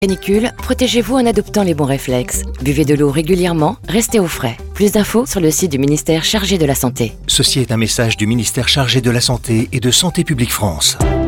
Canicule, protégez-vous en adoptant les bons réflexes. Buvez de l'eau régulièrement, restez au frais. Plus d'infos sur le site du ministère chargé de la Santé. Ceci est un message du ministère chargé de la Santé et de Santé publique France.